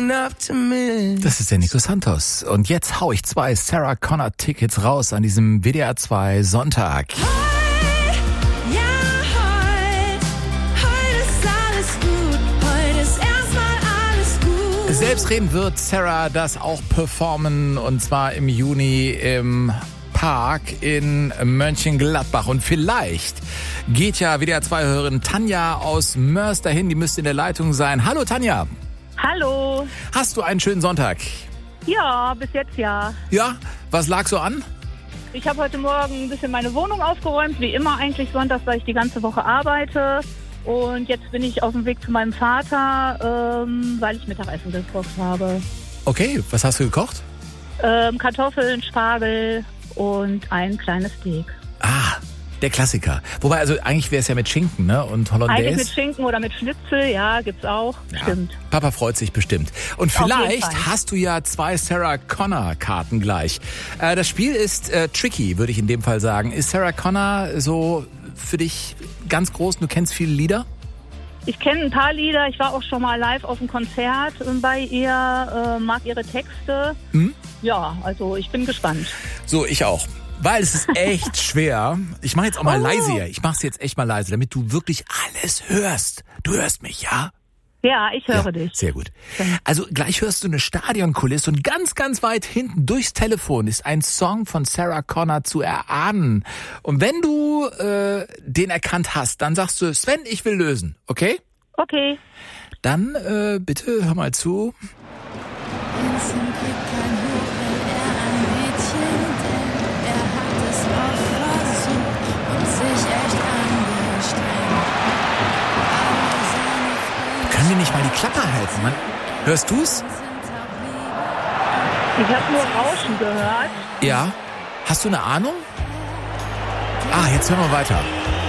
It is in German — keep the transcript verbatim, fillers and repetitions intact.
enough to miss. Das ist der Nico Santos. Und jetzt hau ich zwei Sarah Connor Tickets raus an diesem W D R zwei Sonntag. Selbstredend wird Sarah das auch performen, und zwar im Juni im Park in Mönchengladbach. Und vielleicht geht ja W D R zwei-Hörerin Tanja aus Mörs dahin, die müsste in der Leitung sein. Hallo Tanja. Hallo. Hast du einen schönen Sonntag? Ja, bis jetzt ja. Ja? Was lag so an? Ich habe heute Morgen ein bisschen meine Wohnung aufgeräumt, wie immer eigentlich sonntags, weil ich die ganze Woche arbeite. Und jetzt bin ich auf dem Weg zu meinem Vater, ähm, weil ich Mittagessen gekocht habe. Okay, was hast du gekocht? Ähm, Kartoffeln, Spargel und ein kleines Steak. Ah, der Klassiker. Wobei, also eigentlich wäre es ja mit Schinken, ne? Und Hollandaise. Eigentlich mit Schinken oder mit Schnitzel, ja, gibt's auch. Ja, stimmt. Papa freut sich bestimmt. Und vielleicht hast du ja zwei Sarah Connor Karten gleich. Äh, das Spiel ist äh, tricky, würde ich in dem Fall sagen. Ist Sarah Connor so für dich ganz groß? Du kennst viele Lieder? Ich kenne ein paar Lieder. Ich war auch schon mal live auf einem Konzert bei ihr, äh, mag ihre Texte. Hm? Ja, also ich bin gespannt. So, ich auch. Weil es ist echt schwer. Ich mache jetzt auch mal oh. leise hier. Ich mache es jetzt echt mal leise, damit du wirklich alles hörst. Du hörst mich, ja? Ja, ich höre ja, dich. Sehr gut. Also gleich hörst du eine Stadionkulisse und ganz, ganz weit hinten durchs Telefon ist ein Song von Sarah Connor zu erahnen. Und wenn du äh, den erkannt hast, dann sagst du, Sven, ich will lösen, okay? Okay. Dann äh, bitte hör mal zu. Kann dir nicht mal die Klappe halten, Mann. Hörst du's? Ich habe nur Rauschen gehört. Ja. Hast du eine Ahnung? Ah, jetzt hören wir weiter.